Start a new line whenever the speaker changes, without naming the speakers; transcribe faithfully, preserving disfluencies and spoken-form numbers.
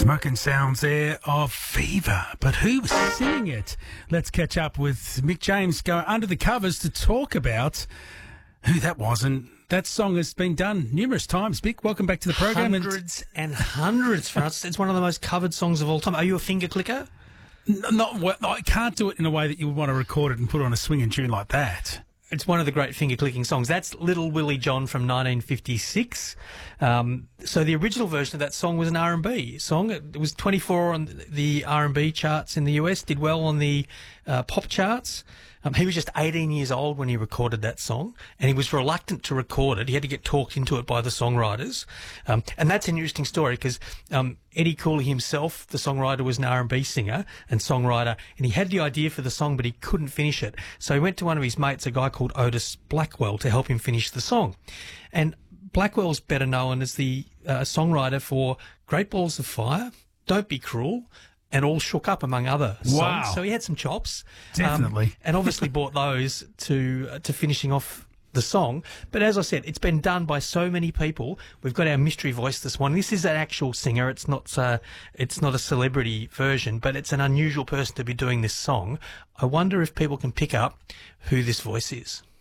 Smoking sounds there of Fever, but who was singing it? Let's catch up with Mick James, go under the covers to talk about who that was. And that song has been done numerous times. Mick, welcome back to the program.
Hundreds and, and hundreds, France. It's one of the most covered songs of all time. Are you a finger clicker?
N- not well, I can't do it in a way that you would want to record it and put it on a swinging tune like that.
It's one of the great finger-clicking songs. That's Little Willie John from nineteen fifty-six. Um, so the original version of that song was an R and B song. It was twenty-four on the R and B charts in the U S, did well on the uh, pop charts. Um, he was just eighteen years old when he recorded that song, and he was reluctant to record it. He had to get talked into it by the songwriters. Um, and that's an interesting story because um, Eddie Cooley himself, the songwriter, was an R and B singer and songwriter, and he had the idea for the song, but he couldn't finish it. So he went to one of his mates, a guy called Otis Blackwell, to help him finish the song. And Blackwell's better known as the uh, songwriter for Great Balls of Fire, Don't Be Cruel, and All Shook Up, among other songs.
Wow.
So he had some chops.
Definitely.
Um, and obviously brought those to uh, to finishing off the song. But as I said, it's been done by so many people. We've got our mystery voice this morning. This is an actual singer. It's not uh, it's not a celebrity version, but it's an unusual person to be doing this song. I wonder if people can pick up who this voice is.